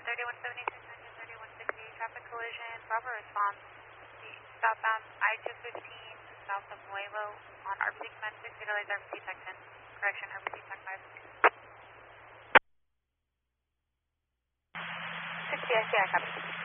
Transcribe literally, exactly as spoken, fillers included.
thirty-one seventy-six, engine thirty-one sixty, traffic collision, proper response. Southbound I two fifteen, south of Nuevo on R B C Command six, utilize R B C Tech ten. Correction, R B C Tech five. sixty, I see, I copy.